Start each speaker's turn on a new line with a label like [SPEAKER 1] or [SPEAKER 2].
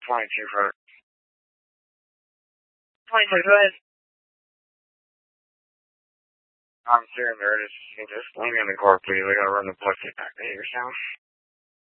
[SPEAKER 1] 22 for 22, go ahead. I'm sitting there, just leave me in the car, please. I gotta run the plug back to your sound.